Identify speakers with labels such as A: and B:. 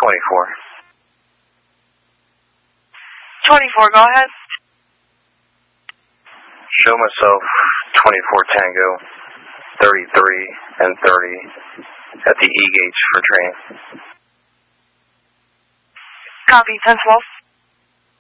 A: 24.
B: 24, go ahead.
A: Show myself 24 Tango, 33 and 30 at the E gates for training.
B: Copy, 10-12.